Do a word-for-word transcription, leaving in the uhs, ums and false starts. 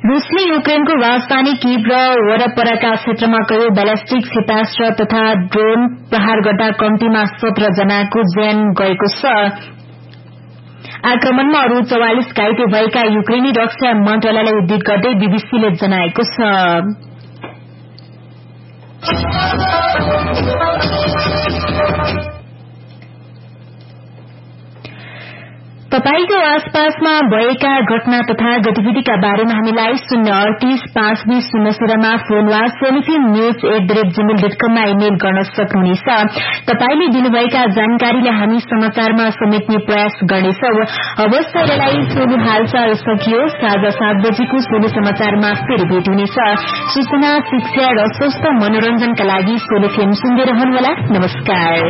रूसले युक्रेनको राजधानी कीव र वरपरका क्षेत्रमा कयौं ब्यालिस्टिक क्षेपास्त्र तथा ड्रोन प्रहार गर्दा कम्तीमा सत्र जनाको ज्यान गएको छ। आक्रमणमा अरू चौवालिस घाइते भएका युक्रेनी रक्षा मन्त्रालयलाई उद्धृत गर्दै बीबीसीले जनाएको छ। तपाईको आसपासमा भएका घटना तथा गतिविधिका बारेमा हामीलाई शून्य अडतीस पाँच बीस शून्य शून्यमा फोन वा सोनिफिम news at the rate Gmail dot कममा इमेल गर्न सक्नुहुनेछ। तपाईले दिनुभएका जानकारीले हामी समाचारमा समेट्ने प्रयास गर्नेछौं। अवश्य यसलाई सोनु हालचाल सकियो। साँझ सात बजेको सोनु समाचारमा फेरि भेट हुनेछ। सूचना, शिक्षा र स्वस्थ मनोरञ्जनका लागि सोनु फिल्म सुन्दै रहनुहोला। नमस्कार।